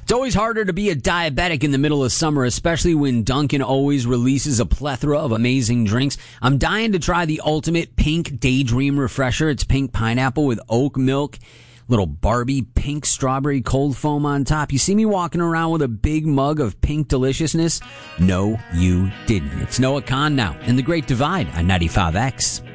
It's always harder to be a diabetic in the middle of summer, especially when Dunkin' always releases a plethora of amazing drinks. I'm dying to try the ultimate pink daydream refresher. It's pink pineapple with oat milk, little Barbie pink strawberry cold foam on top. You see me walking around with a big mug of pink deliciousness? No, you didn't. It's Noah Kahn now in The Great Divide on 95X.